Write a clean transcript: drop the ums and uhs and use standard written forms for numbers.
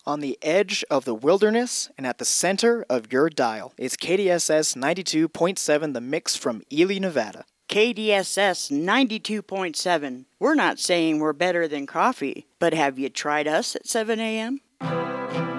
On the edge of the wilderness and at the center of your dial is KDSS 92.7 The Mix from Ely, Nevada. KDSS 92.7. We're not saying we're better than coffee, but have you tried us at 7 a.m.?